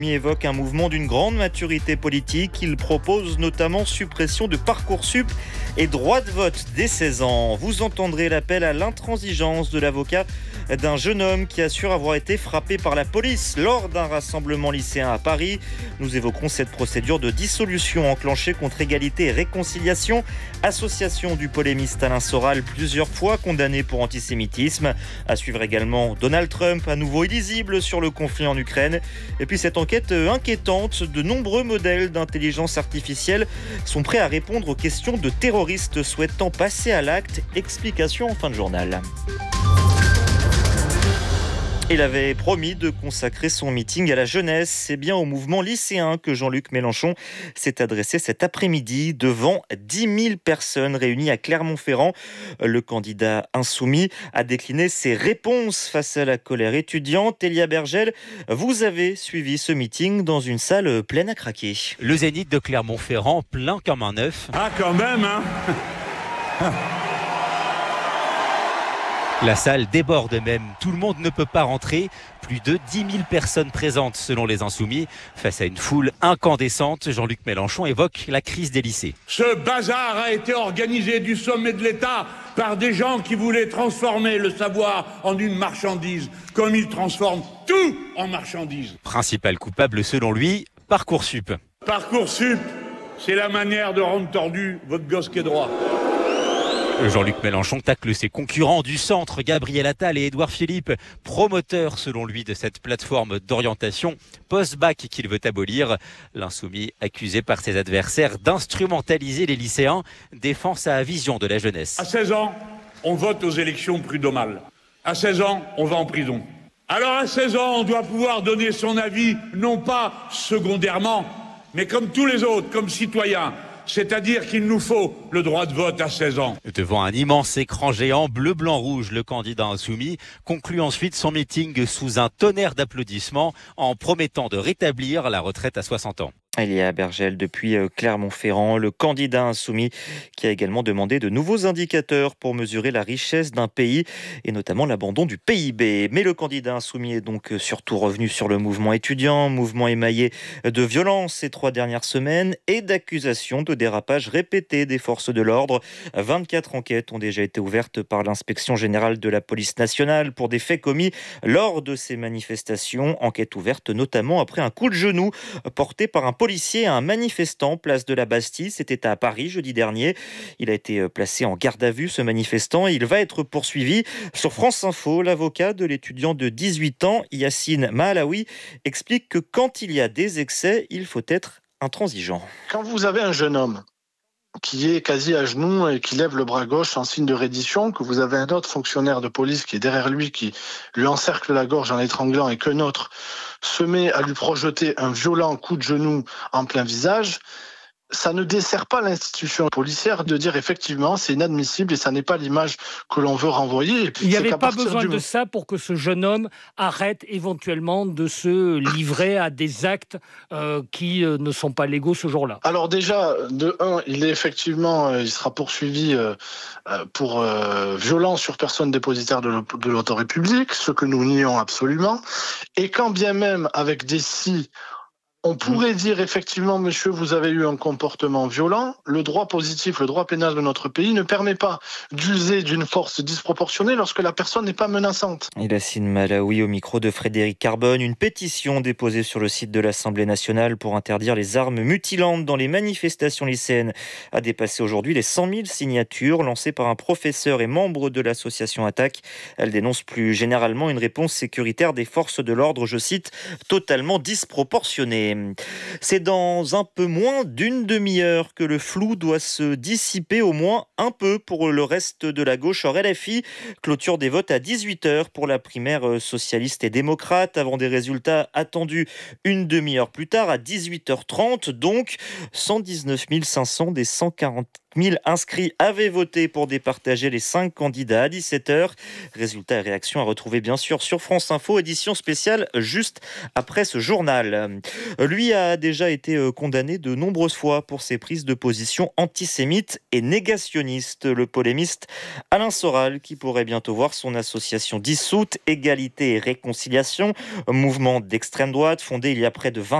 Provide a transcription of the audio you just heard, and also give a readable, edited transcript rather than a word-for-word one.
Il évoque un mouvement d'une grande maturité politique. Il propose notamment suppression de Parcoursup et droit de vote dès 16 ans. Vous entendrez l'appel à l'intransigeance de l'avocat d'un jeune homme qui assure avoir été frappé par la police lors d'un rassemblement lycéen à Paris. Nous évoquerons cette procédure de dissolution enclenchée contre Égalité et Réconciliation, association du polémiste Alain Soral, plusieurs fois condamné pour antisémitisme. À suivre également Donald Trump, à nouveau illisible sur le conflit en Ukraine. Et puis cette enquête inquiétante, de nombreux modèles d'intelligence artificielle sont prêts à répondre aux questions de terroristes souhaitant passer à l'acte. Explication en fin de journal. Il avait promis de consacrer son meeting à la jeunesse. C'est bien au mouvement lycéen que Jean-Luc Mélenchon s'est adressé cet après-midi devant 10 000 personnes réunies à Clermont-Ferrand. Le candidat insoumis a décliné ses réponses face à la colère étudiante. Elia Bergel, vous avez suivi ce meeting dans une salle pleine à craquer. Le Zénith de Clermont-Ferrand, plein comme un œuf. Ah, quand même, hein. La salle déborde même, tout le monde ne peut pas rentrer. Plus de 10 000 personnes présentes selon les Insoumis. Face à une foule incandescente, Jean-Luc Mélenchon évoque la crise des lycées. Ce bazar a été organisé du sommet de l'État par des gens qui voulaient transformer le savoir en une marchandise, comme ils transforment tout en marchandise. Principal coupable selon lui, Parcoursup. Parcoursup, c'est la manière de rendre tordu votre gosse qui est droit. Jean-Luc Mélenchon tacle ses concurrents du centre, Gabriel Attal et Édouard Philippe, promoteurs selon lui de cette plateforme d'orientation post-bac qu'il veut abolir. L'insoumis, accusé par ses adversaires d'instrumentaliser les lycéens, défend sa vision de la jeunesse. À 16 ans, on vote aux élections prud'homales. À 16 ans, on va en prison. Alors à 16 ans, on doit pouvoir donner son avis, non pas secondairement, mais comme tous les autres, comme citoyens. C'est-à-dire qu'il nous faut le droit de vote à 16 ans. Devant un immense écran géant bleu-blanc-rouge, le candidat insoumis conclut ensuite son meeting sous un tonnerre d'applaudissements en promettant de rétablir la retraite à 60 ans. Elia Bergel depuis Clermont-Ferrand, le candidat insoumis qui a également demandé de nouveaux indicateurs pour mesurer la richesse d'un pays et notamment l'abandon du PIB. Mais le candidat insoumis est donc surtout revenu sur le mouvement étudiant, mouvement émaillé de violences ces 3 dernières semaines et d'accusations de dérapage répétés des forces de l'ordre. 24 enquêtes ont déjà été ouvertes par l'inspection générale de la police nationale pour des faits commis lors de ces manifestations. Enquête ouverte notamment après un coup de genou porté par un policier à un manifestant place de la Bastille. C'était à Paris jeudi dernier. Il a été placé en garde à vue, ce manifestant, et il va être poursuivi. Sur France Info, l'avocat de l'étudiant de 18 ans, Yassine Mahalaoui, explique que quand il y a des excès, il faut être intransigeant. Quand vous avez un jeune homme qui est quasi à genoux et qui lève le bras gauche en signe de reddition, que vous avez un autre fonctionnaire de police qui est derrière lui, qui lui encercle la gorge en l'étranglant et qu'un autre se met à lui projeter un violent coup de genou en plein visage, ça ne dessert pas l'institution policière de dire effectivement c'est inadmissible et ça n'est pas l'image que l'on veut renvoyer. Il n'y avait pas besoin de ça pour que ce jeune homme arrête éventuellement de se livrer à des actes qui ne sont pas légaux ce jour-là. Alors déjà, de un, il sera poursuivi pour violence sur personne dépositaire de l'autorité publique, ce que nous nions absolument. Et quand bien même avec des si, on pourrait dire effectivement, monsieur, vous avez eu un comportement violent. Le droit positif, le droit pénal de notre pays ne permet pas d'user d'une force disproportionnée lorsque la personne n'est pas menaçante. Yassine Mahalaoui au micro de Frédéric Carbone. Une pétition déposée sur le site de l'Assemblée nationale pour interdire les armes mutilantes dans les manifestations lycéennes a dépassé aujourd'hui les 100 000 signatures lancées par un professeur et membre de l'association Attaque. Elle dénonce plus généralement une réponse sécuritaire des forces de l'ordre, je cite, totalement disproportionnée. C'est dans un peu moins d'une demi-heure que le flou doit se dissiper au moins un peu pour le reste de la gauche hors LFI. Clôture des votes à 18h pour la primaire socialiste et démocrate avant des résultats attendus une demi-heure plus tard à 18h30. Donc 119 500 des 140 000 inscrits avaient voté pour départager les 5 candidats à 17h. Résultats et réactions à retrouver bien sûr sur France Info, édition spéciale juste après ce journal. Lui a déjà été condamné de nombreuses fois pour ses prises de position antisémites et négationnistes. Le polémiste Alain Soral qui pourrait bientôt voir son association dissoute, Égalité et Réconciliation, mouvement d'extrême droite fondé il y a près de 20